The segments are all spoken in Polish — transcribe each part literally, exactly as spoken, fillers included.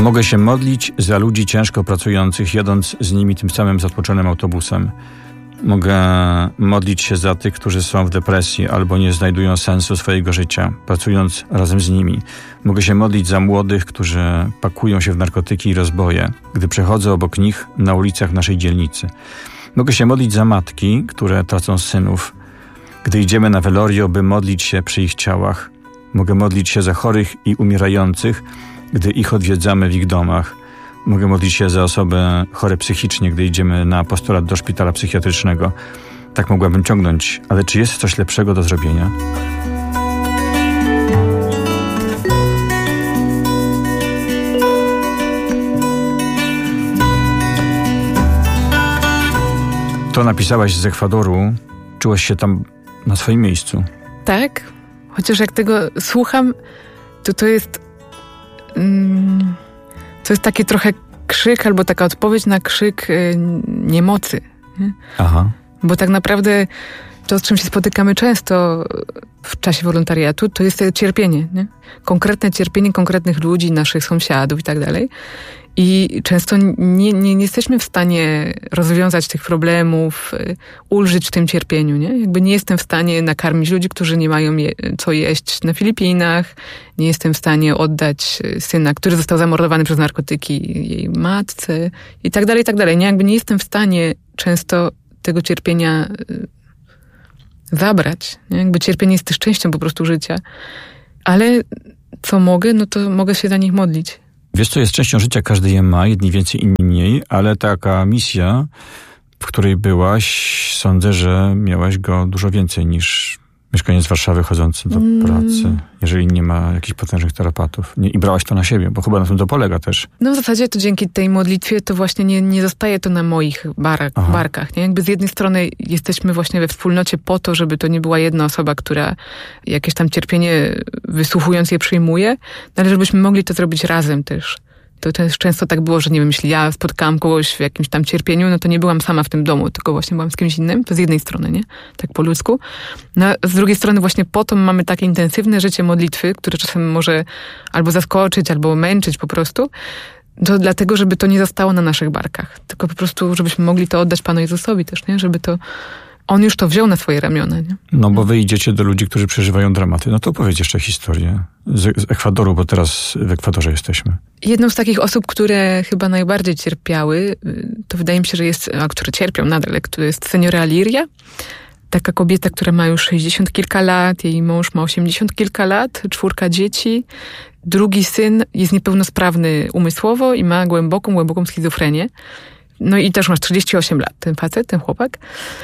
Mogę się modlić za ludzi ciężko pracujących, jadąc z nimi tym samym zatłoczonym autobusem. Mogę modlić się za tych, którzy są w depresji albo nie znajdują sensu swojego życia, pracując razem z nimi. Mogę się modlić za młodych, którzy pakują się w narkotyki i rozboje, gdy przechodzę obok nich na ulicach naszej dzielnicy. Mogę się modlić za matki, które tracą synów, gdy idziemy na welorio, by modlić się przy ich ciałach. Mogę modlić się za chorych i umierających, gdy ich odwiedzamy w ich domach. Mogę modlić się za osoby chore psychicznie, gdy idziemy na postulat do szpitala psychiatrycznego. Tak mogłabym ciągnąć, ale czy jest coś lepszego do zrobienia? To napisałaś z Ekwadoru. Czułaś się tam na swoim miejscu. Tak, chociaż jak tego słucham, to to jest... Mm, to jest taki trochę krzyk, albo taka odpowiedź na krzyk y, niemocy. Nie? Aha. Bo tak naprawdę to, z czym się spotykamy często w czasie wolontariatu, to jest cierpienie. Nie? Konkretne cierpienie konkretnych ludzi, naszych sąsiadów i tak dalej. I często nie, nie, nie jesteśmy w stanie rozwiązać tych problemów, ulżyć w tym cierpieniu. Nie? Jakby nie jestem w stanie nakarmić ludzi, którzy nie mają je, co jeść na Filipinach. Nie jestem w stanie oddać syna, który został zamordowany przez narkotyki, jej matce i tak dalej, i tak dalej. Nie? Jakby nie jestem w stanie często tego cierpienia zabrać. Nie? Jakby cierpienie jest też częścią po prostu życia. Ale co mogę, no to mogę się za nich modlić. Wiesz, co jest częścią życia, każdy je ma, jedni więcej, inni mniej, ale taka misja, w której byłaś, sądzę, że miałaś go dużo więcej niż mieszkaniec Warszawy chodzący do mm. pracy, jeżeli nie ma jakichś potężnych terapatów. Nie, i brałaś to na siebie, bo chyba na tym to polega też. No w zasadzie to dzięki tej modlitwie to właśnie nie, nie zostaje to na moich barak, barkach. Nie? Jakby z jednej strony jesteśmy właśnie we wspólnocie po to, żeby to nie była jedna osoba, która jakieś tam cierpienie wysłuchując je przyjmuje, ale żebyśmy mogli to zrobić razem też. To też często tak było, że nie wiem, jeśli ja spotkałam kogoś w jakimś tam cierpieniu, no to nie byłam sama w tym domu, tylko właśnie byłam z kimś innym. To z jednej strony, nie? Tak po ludzku. No, a z drugiej strony właśnie po to mamy takie intensywne życie modlitwy, które czasem może albo zaskoczyć, albo męczyć po prostu. To dlatego, żeby to nie zostało na naszych barkach. Tylko po prostu, żebyśmy mogli to oddać Panu Jezusowi też, nie? Żeby to... On już to wziął na swoje ramiona, nie? No bo wy idziecie do ludzi, którzy przeżywają dramaty. No to opowiedz jeszcze historię z, z Ekwadoru, bo teraz w Ekwadorze jesteśmy. Jedną z takich osób, które chyba najbardziej cierpiały, to wydaje mi się, że jest, a które cierpią nadal, to jest seniora Aliria. Taka kobieta, która ma już sześćdziesiąt kilka lat, jej mąż ma osiemdziesiąt kilka lat, czwórka dzieci. Drugi syn jest niepełnosprawny umysłowo i ma głęboką, głęboką schizofrenię. No i też ma trzydzieści osiem lat, ten facet, ten chłopak.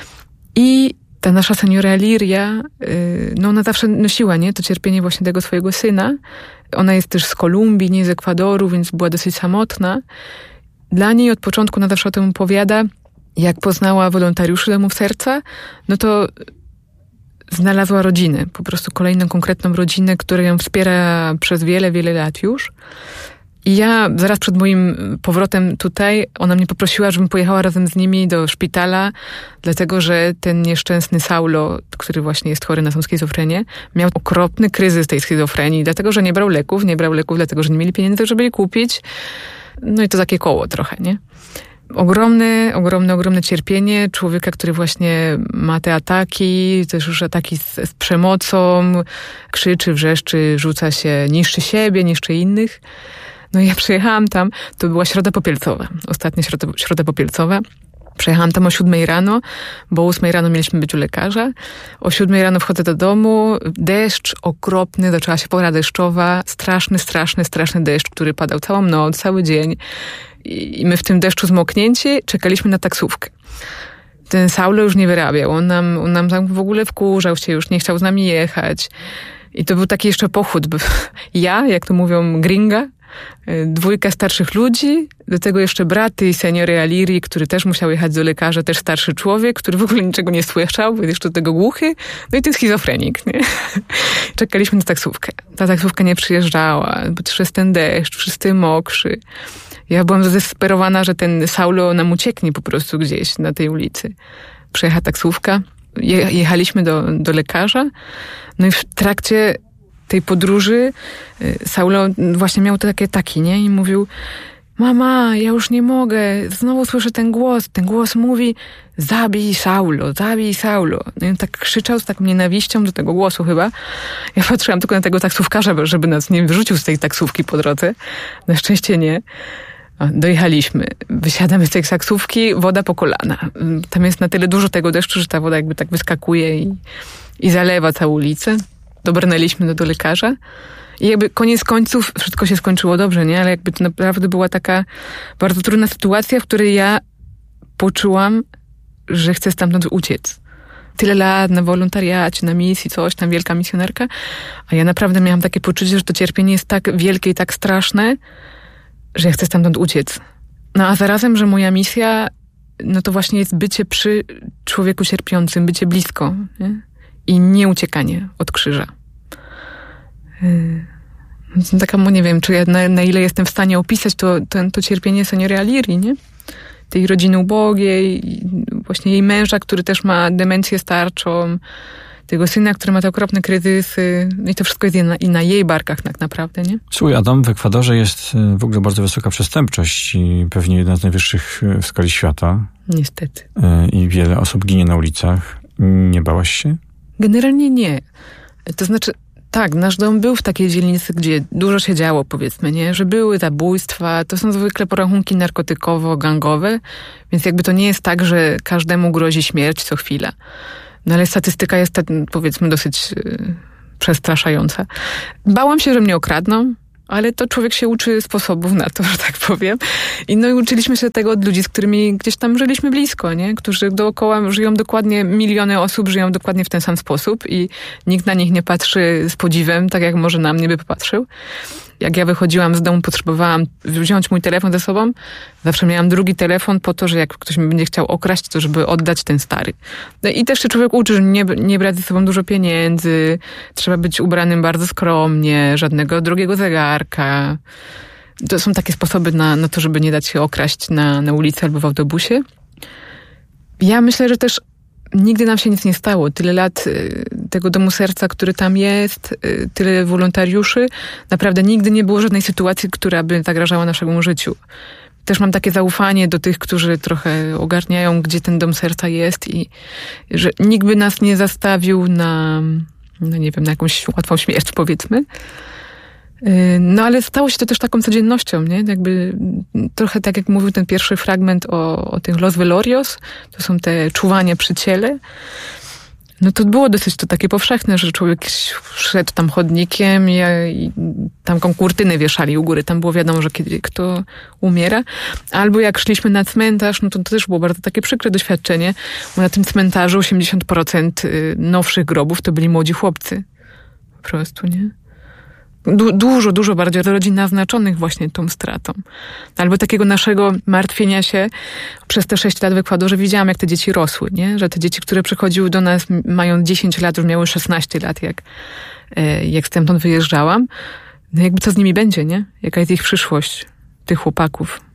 I ta nasza seniora Aliria, no ona zawsze nosiła, nie, to cierpienie właśnie tego swojego syna. Ona jest też z Kolumbii, nie z Ekwadoru, więc była dosyć samotna. Dla niej od początku ona zawsze o tym opowiada. Jak poznała wolontariuszy Domów Serca, no to znalazła rodzinę, po prostu kolejną konkretną rodzinę, która ją wspiera przez wiele, wiele lat już. I ja zaraz przed moim powrotem tutaj, ona mnie poprosiła, żebym pojechała razem z nimi do szpitala, dlatego że ten nieszczęsny Saulo, który właśnie jest chory na tą schizofrenię, miał okropny kryzys tej schizofrenii, dlatego że nie brał leków, nie brał leków, dlatego że nie mieli pieniędzy, żeby je kupić. No i to takie koło trochę, nie? Ogromne, ogromne, ogromne cierpienie człowieka, który właśnie ma te ataki, też już ataki z, z przemocą, krzyczy, wrzeszczy, rzuca się, niszczy siebie, niszczy innych. No i ja przyjechałam tam, to była Środa Popielcowa, ostatnia Środa, środa Popielcowa. Przejechałam tam o siódmej rano, bo o ósmej rano mieliśmy być u lekarza. O siódmej rano wchodzę do domu, deszcz okropny, zaczęła się pora deszczowa, straszny, straszny, straszny deszcz, który padał całą noc, cały dzień. I my w tym deszczu zmoknięci czekaliśmy na taksówkę. Ten Saulo już nie wyrabiał, on nam, on nam tam w ogóle wkurzał się, już nie chciał z nami jechać. I to był taki jeszcze pochód. Ja, jak to mówią, gringa, dwójka starszych ludzi, do tego jeszcze braty i seniory Alirii, który też musiał jechać do lekarza, też starszy człowiek, który w ogóle niczego nie słyszał, był jeszcze do tego głuchy, no i ten schizofrenik, nie? Czekaliśmy na taksówkę. Ta taksówka nie przyjeżdżała, bo przez ten deszcz, wszyscy mokrzy. Ja byłam zdesperowana, że ten Saulo nam ucieknie po prostu gdzieś na tej ulicy. Przyjechała taksówka, je, jechaliśmy do, do lekarza, no i w trakcie tej podróży Saulo właśnie miał takie ataki, nie? I mówił: mama, ja już nie mogę, znowu słyszę ten głos. Ten głos mówi: zabij Saulo, zabij Saulo. No i on tak krzyczał z taką nienawiścią do tego głosu chyba. Ja patrzyłam tylko na tego taksówkarza, żeby nas nie wyrzucił z tej taksówki po drodze. Na szczęście nie. Dojechaliśmy. Wysiadamy z tej taksówki, woda po kolana. Tam jest na tyle dużo tego deszczu, że ta woda jakby tak wyskakuje i, i zalewa całą ulicę. Dobrnęliśmy do, do lekarza. I jakby koniec końców wszystko się skończyło dobrze, nie? Ale jakby to naprawdę była taka bardzo trudna sytuacja, w której ja poczułam, że chcę stamtąd uciec. Tyle lat na wolontariacie, na misji, coś tam, wielka misjonarka. A ja naprawdę miałam takie poczucie, że to cierpienie jest tak wielkie i tak straszne, że ja chcę stamtąd uciec. No a zarazem, że moja misja, no to właśnie jest bycie przy człowieku cierpiącym, bycie blisko, nie? I nie uciekanie od krzyża. Yy, taka, nie wiem, czy ja na, na ile jestem w stanie opisać to, to, to cierpienie Seniory Alirii, nie? Tej rodziny ubogiej, właśnie jej męża, który też ma demencję starczą, tego syna, który ma te okropne kryzysy. No i to wszystko jest i na, i na jej barkach tak naprawdę, nie? Słuchaj, Adam, w Ekwadorze jest w ogóle bardzo wysoka przestępczość i pewnie jedna z najwyższych w skali świata. Niestety. I wiele osób ginie na ulicach. Nie bałaś się? Generalnie nie. To znaczy, tak, nasz dom był w takiej dzielnicy, gdzie dużo się działo, powiedzmy, nie? Że były zabójstwa, to są zwykle porachunki narkotykowo-gangowe, więc jakby to nie jest tak, że każdemu grozi śmierć co chwila. No ale statystyka jest, powiedzmy, dosyć yy, przestraszająca. Bałam się, że mnie okradną, ale to człowiek się uczy sposobów na to, że tak powiem. I no i uczyliśmy się tego od ludzi, z którymi gdzieś tam żyliśmy blisko, nie? Którzy dookoła żyją dokładnie, miliony osób żyją dokładnie w ten sam sposób i nikt na nich nie patrzy z podziwem, tak jak może na mnie by popatrzył. Jak ja wychodziłam z domu, potrzebowałam wziąć mój telefon ze sobą, zawsze miałam drugi telefon po to, że jak ktoś mi będzie chciał okraść, to żeby oddać ten stary. No i też się człowiek uczy, że nie, nie brać ze sobą dużo pieniędzy, trzeba być ubranym bardzo skromnie, żadnego drogiego zegarka. To są takie sposoby na, na to, żeby nie dać się okraść na, na ulicy albo w autobusie. Ja myślę, że też nigdy nam się nic nie stało. Tyle lat y, tego Domu Serca, który tam jest, y, tyle wolontariuszy. Naprawdę nigdy nie było żadnej sytuacji, która by zagrażała naszemu życiu. Też mam takie zaufanie do tych, którzy trochę ogarniają, gdzie ten Dom Serca jest i że nikt by nas nie zastawił na, no nie wiem, na jakąś łatwą śmierć, powiedzmy. No ale stało się to też taką codziennością, nie? Jakby trochę tak jak mówił ten pierwszy fragment o, o tych Los Velorios, to są te czuwania przy ciele. No to było dosyć to takie powszechne, że człowiek szedł tam chodnikiem i, i tam kurtyny wieszali u góry. Tam było wiadomo, że kiedy kto umiera. Albo jak szliśmy na cmentarz, no to, to też było bardzo takie przykre doświadczenie, bo na tym cmentarzu osiemdziesiąt procent nowszych grobów to byli młodzi chłopcy. Po prostu, nie? Du- dużo, dużo bardziej rodzin naznaczonych właśnie tą stratą. Albo takiego naszego martwienia się. Przez te sześć lat w Ekwadorze widziałam, jak te dzieci rosły, nie? Że te dzieci, które przychodziły do nas mają dziesięć lat, już miały szesnaście lat, jak, jak stamtąd wyjeżdżałam. No jakby co z nimi będzie, nie? Jaka jest ich przyszłość, tych chłopaków.